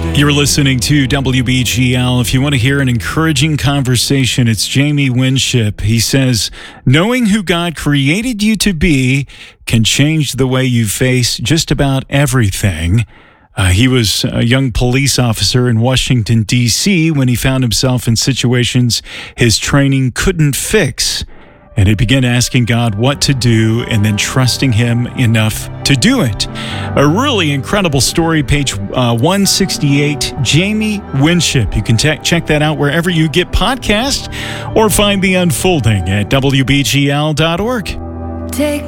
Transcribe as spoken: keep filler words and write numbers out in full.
You're listening to W B G L. If you want to hear an encouraging conversation, it's Jamie Winship. He says, knowing who God created you to be can change the way you face just about everything. Uh, he was a young police officer in Washington, D C when he found himself in situations his training couldn't fix. And he began asking God what to do and then trusting him enough to do it. A really incredible story, page uh, one sixty-eight, Jamie Winship. You can te- check that out wherever you get podcasts or find The Unfolding at W B G L dot org. Take